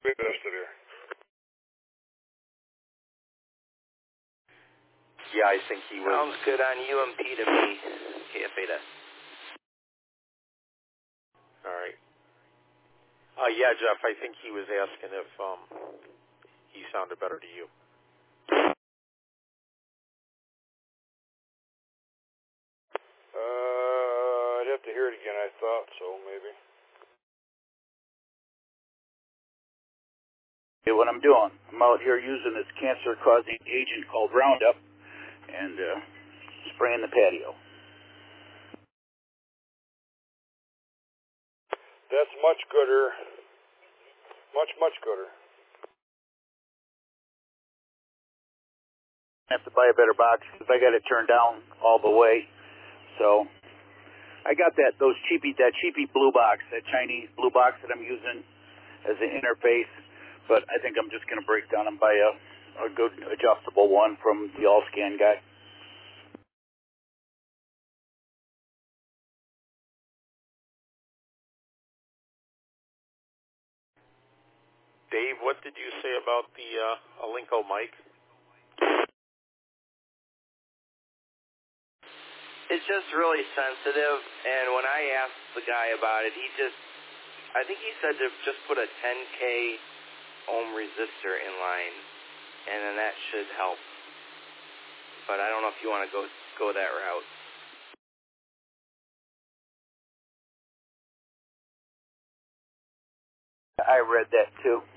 Yesterday. Yeah, I think he was. Sounds good on UMP to me. KFADA. All right. Yeah, Jeff, I think he was asking if he sounded better to you. I'd have to hear it again. I thought so, maybe. What I'm doing, I'm out here using this cancer-causing agent called Roundup and spraying the patio. That's much gooder. Much gooder. I have to buy a better box because I got it turned down all the way. So I got that cheapy blue box, that Chinese blue box that I'm using as an interface. But I think I'm just going to break down and buy a good adjustable one from the Allscan guy. Dave, what did you say about the Alinco mic? It's just really sensitive, and when I asked the guy about it, I think he said to just put a 10K ohm resistor in line, and then that should help. But I don't know if you want to go that route. I read that too.